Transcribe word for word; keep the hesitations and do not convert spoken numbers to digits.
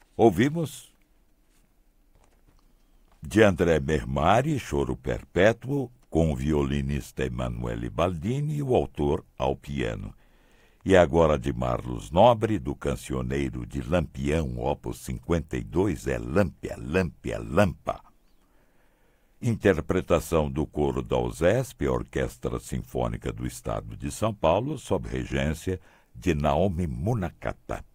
Ouvimos de André Mermari, Choro Perpétuo, com o violinista Emanuele Baldini e o autor ao piano. E agora de Marlos Nobre, do cancioneiro de Lampião, opus cinquenta e dois, é Lâmpia, Lâmpia, Lampa. Interpretação do coro da USESP, Orquestra Sinfônica do Estado de São Paulo, sob regência de Naomi Munakata.